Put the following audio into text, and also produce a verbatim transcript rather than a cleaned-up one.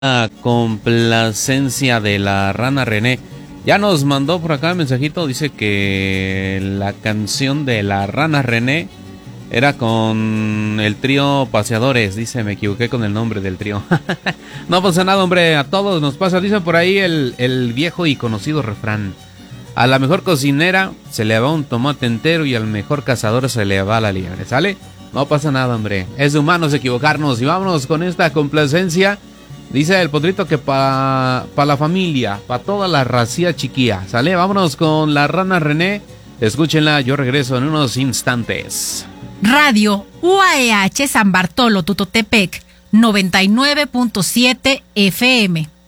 La complacencia de la rana René. Ya nos mandó por acá el mensajito, dice que la canción de la rana René era con el trío Paseadores. Dice, me equivoqué con el nombre del trío. No pasa nada, hombre, a todos nos pasa. Dice por ahí el, el viejo y conocido refrán: a la mejor cocinera se le va un tomate entero y al mejor cazador se le va la liebre. ¿Sale? No pasa nada, hombre, es de humanos equivocarnos. Y vámonos con esta complacencia. Dice el Potrito que para pa la familia, para toda la racía chiquilla. ¿Sale? Vámonos con la rana René. Escúchenla, yo regreso en unos instantes. Radio U A E H San Bartolo Tutotepec, noventa y nueve punto siete F M.